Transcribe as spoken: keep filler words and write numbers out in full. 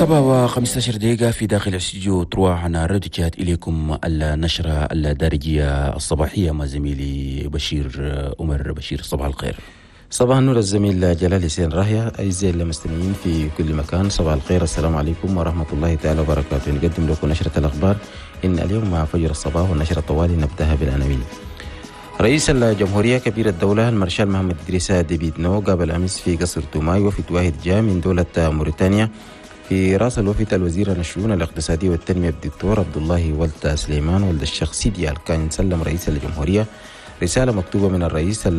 الصباح وخمسة عشر دقيقة في داخل الاستديو تروح أنا ردجت إليكم النشرة الدارجية الصباحية مع زميلي بشير عمر. بشير صباح الخير. صباح النور الزميل جلال حسين راهية. أعزائي المستمعين في كل مكان صباح الخير، السلام عليكم ورحمة الله تعالى وبركاته. نقدم لكم نشرة الأخبار إن اليوم مع فجر الصباح، والنشرة طوالي نبدأها بالعناوين. رئيس الجمهورية كبير الدولة المارشال محمد إدريس ديبيد نو قابل أمس في قصر توماي وفد واحد جاء من دولة موريتانيا في راس الوفد الوزير الشؤون الاقتصادية والتنمية الدكتور عبد الله ولد سليمان ولد الشيخ سيدي. كان سلم رئيس الجمهورية رسالة مكتوبة من الرئيس